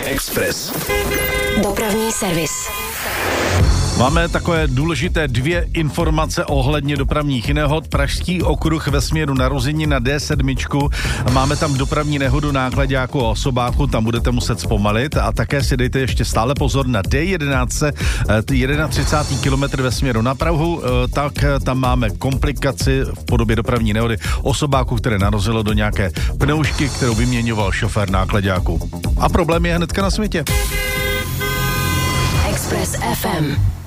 Express. Dopravní servis. Máme takové důležité 2 informace ohledně dopravních nehod. Pražský okruh ve směru narození na D7. Máme tam dopravní nehodu náklaďáku a osobáku, tam budete muset zpomalit a také si dejte ještě stále pozor na D11, 31. kilometr ve směru na Prahu, tak tam máme komplikaci v podobě dopravní nehody osobáku, které narazilo do nějaké pneušky, kterou vyměňoval šofér náklaďáku. A problém je hnedka na světě. Express FM.